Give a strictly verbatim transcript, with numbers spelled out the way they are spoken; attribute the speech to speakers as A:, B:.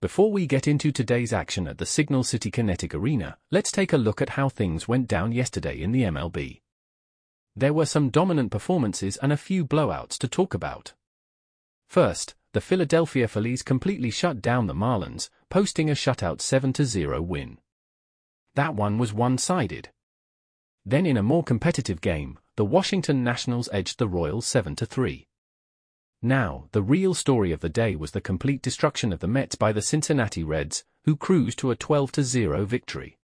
A: Before we get into today's action at the Signal City Kinetic Arena, let's take a look at how things went down yesterday in the M L B. There were some dominant performances and a few blowouts to talk about. First, the Philadelphia Phillies completely shut down the Marlins, posting a shutout seven to zero win. That one was one-sided. Then in a more competitive game, the Washington Nationals edged the Royals seven to three. Now, the real story of the day was the complete destruction of the Mets by the Cincinnati Reds, who cruised to a twelve to zero victory.